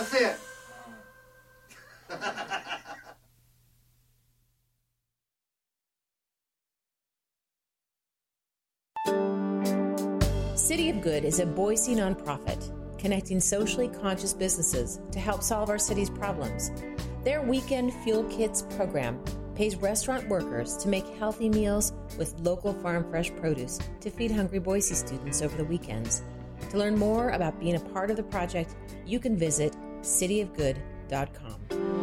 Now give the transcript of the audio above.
That's it. City of Good is a Boise nonprofit connecting socially conscious businesses to help solve our city's problems. Their Weekend Fuel Kits program pays restaurant workers to make healthy meals with local farm fresh produce to feed hungry Boise students over the weekends. To learn more about being a part of the project, you can visit cityofgood.com.